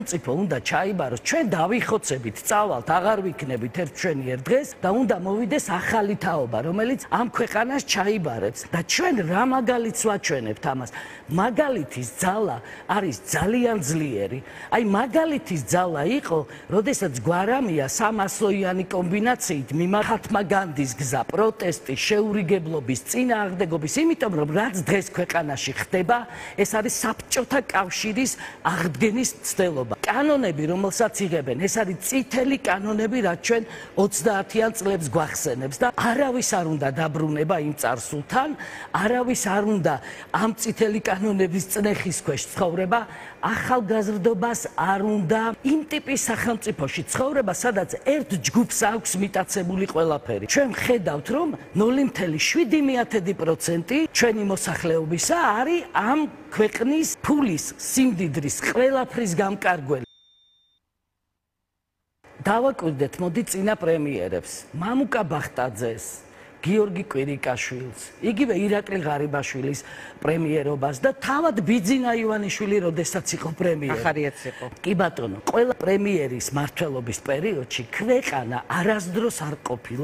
Principul უნდა ჩაიბაროს, ჩვენ დავიხოცებით, წავალთ, აღარ ვიქნებით ერთშვენიერ დღეს და უნდა მოვიდეს ახალი თაობა, რომელიც ამ ქვეყანას ჩაიბარებს და ჩვენ რა მაგალითს ვაჩვენებთ ამას. მაგალითის ძალა არის ძალიან ძლიერი. აი მაგალითის ძალა იყო, როდესაც გვარამია 300-იანი კომბინაციით მიმართმა განდის გზა, პროტესტი, შეურიგებლობის, წინააღმდეგობის, იმიტომ რომ რაც დღეს ქვეყანაში ხდება, ეს არის საბჭოთა კავშირის აღდგენის ცდელობა. კანონები, რომელსაც იღებენ, ეს არის წითელი კანონები, რაც ჩვენ 30-იან წლებს გვახსენებს და არავის არ უნდა დაბრუნება იმ წარსულთან, არავის არ უნდა ამ წითელი კანონების წნეხის ქვეშ ცხოვრება, ახალგაზრდობას არ უნდა იმ ტიპის სახელმწიფოში ცხოვრება, სადაც ერთ ჯგუფს აქვს მიტაცებული ყველაფერი. ჩვენ ვხედავთ, რომ 0.7% ჩვენი მოსახლეობისა არის ამ ქვეყნის ფულის, სიმდიდრის, ყველაფრის გამკარგველი. დავაკვირდეთ, მოდი წინა პრემიერებს, მამუკა ბახტაძეს, გიორგი კვირიკაშვილს, იგივე ირაკლი ღარიბაშვილის პრემიერობას და თავად ბიძინა ივანიშვილი, როდესაც იყო პრემიერი. ახარიაც იყო. კი ბატონო, ყველა პრემიერის მმართველობის პერიოდში ქვეყანა არასდროს არ ყოფილა